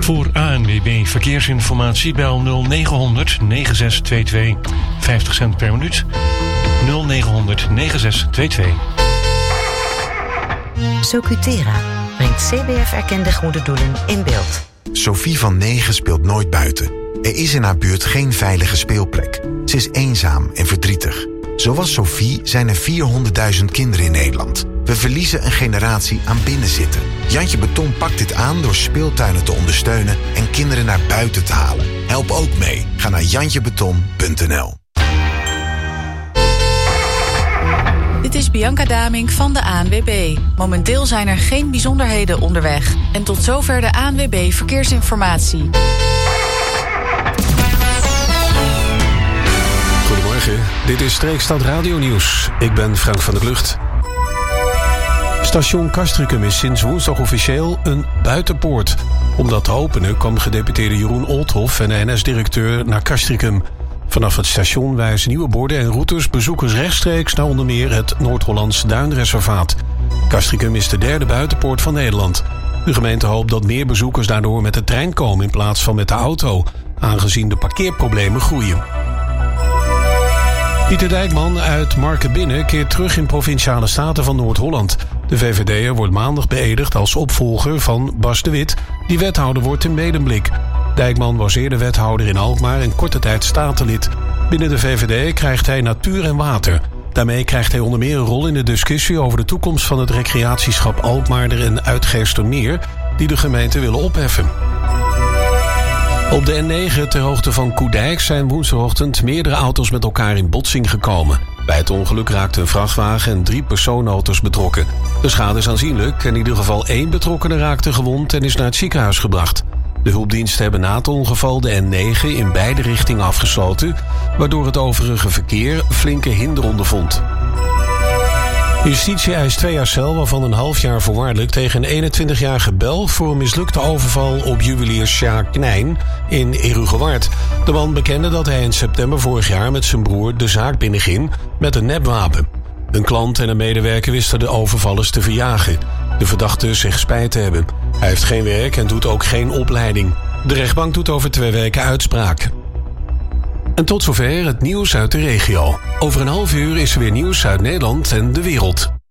Voor ANWB Verkeersinformatie bel 0900 9622. 50 cent per minuut. 0900 9622. Socutera brengt CBF-erkende goede doelen in beeld. Sophie van 9 speelt nooit buiten. Er is in haar buurt geen veilige speelplek. Ze is eenzaam en verdrietig. Zoals Sophie zijn er 400.000 kinderen in Nederland. We verliezen een generatie aan binnenzitten. Jantje Beton pakt dit aan door speeltuinen te ondersteunen en kinderen naar buiten te halen. Help ook mee. Ga naar jantjebeton.nl. Dit is Bianca Damink van de ANWB. Momenteel zijn er geen bijzonderheden onderweg. En tot zover de ANWB Verkeersinformatie. Goedemorgen, dit is Streekstad Radio Nieuws. Ik ben Frank van der Klucht. Station Castricum is sinds woensdag officieel een buitenpoort. Om dat te openen kwam gedeputeerde Jeroen Olthoff en de NS-directeur naar Castricum. Vanaf het station wijzen nieuwe borden en routes bezoekers rechtstreeks naar onder meer het Noord-Hollands Duinreservaat. Castricum is de derde buitenpoort van Nederland. De gemeente hoopt dat meer bezoekers daardoor met de trein komen in plaats van met de auto, aangezien de parkeerproblemen groeien. Pieter Dijkman uit Markenbinnen keert terug in Provinciale Staten van Noord-Holland. De VVD'er wordt maandag beëdigd als opvolger van Bas de Wit, die wethouder wordt in Medemblik. Dijkman was eerder wethouder in Alkmaar en korte tijd statenlid. Binnen de VVD krijgt hij natuur en water. Daarmee krijgt hij onder meer een rol in de discussie over de toekomst van het recreatieschap Alkmaarder en Uitgeestermeer, die de gemeente willen opheffen. Op de N9 ter hoogte van Koedijk zijn woensdagochtend meerdere auto's met elkaar in botsing gekomen. Bij het ongeluk raakten een vrachtwagen en 3 personenauto's betrokken. De schade is aanzienlijk en in ieder geval 1 betrokkenen raakte gewond en is naar het ziekenhuis gebracht. De hulpdiensten hebben na het ongeval de N9 in beide richtingen afgesloten, waardoor het overige verkeer flinke hinder ondervond. Justitie eist 2 jaar cel, waarvan een half jaar voorwaardelijk tegen een 21-jarige Belg voor een mislukte overval op juwelier Sjaak Knijn in Herugewaard. De man bekende dat hij in september vorig jaar met zijn broer de zaak binnenging met een nepwapen. Een klant en een medewerker wisten de overvallers te verjagen. De verdachte zegt spijt te hebben. Hij heeft geen werk en doet ook geen opleiding. De rechtbank doet over 2 weken uitspraak. En tot zover het nieuws uit de regio. Over een half uur is er weer nieuws uit Nederland en de wereld.